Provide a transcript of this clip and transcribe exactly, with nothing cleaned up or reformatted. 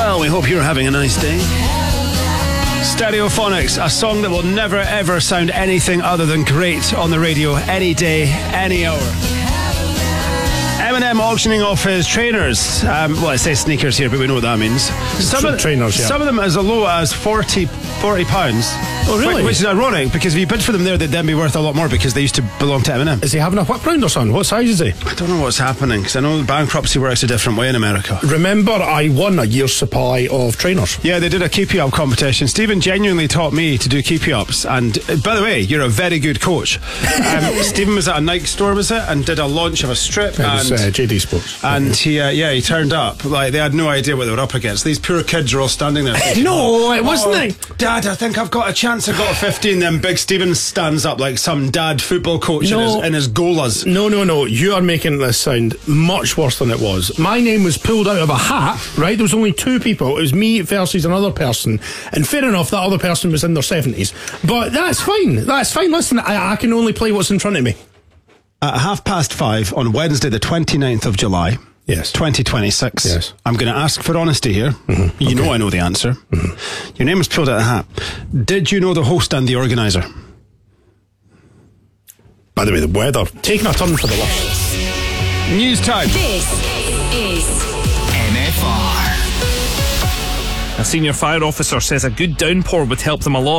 Well, we hope you're having a nice day. Stereophonics, a song that will never ever sound anything other than great on the radio, any day, any hour. Eminem auctioning off his trainers. Um, well, it says sneakers here, but we know what that means. Some of, trainers, yeah. Some of them as low as forty pounds. Oh, really? Which is ironic, because if you bid for them there, they'd then be worth a lot more because they used to belong to Eminem. Is he having a whip round or something? What size is he? I don't know what's happening, because I know bankruptcy works a different way in America. Remember, I won a year's supply of trainers. Yeah, they did a keepy-up competition. Stephen genuinely taught me to do keepy-ups. And, uh, by the way, you're a very good coach. Um, Stephen was at a Nike store, was it? And did a launch of a strip. It was and, uh, J D Sports. And he, uh, yeah, he turned up. Like, they had no idea what they were up against. These poor kids are all standing there. Thinking, no, it wasn't oh, it? Dad, I think I've got a chance. I got a fifteen. Then Big Stephen stands up like some dad football coach no, in, his, in his golas. No, no, no. You are making this sound much worse than it was. My name was pulled out of a hat, right? There was only two people. It was me versus another person. And fair enough, that other person was in their seventies. But that's fine. That's fine. Listen, I, I can only play what's in front of me. At half past five on Wednesday, the twenty-ninth of July. Yes. twenty twenty-six. Yes. I'm going to ask for honesty here. Mm-hmm. You okay. know I know the answer. Mm-hmm. Your name was pulled out of the hat. Did you know the host and the organiser? By the way, the weather taking a turn for the worse. News time. This is M F R. A senior fire officer says a good downpour would help them a lot.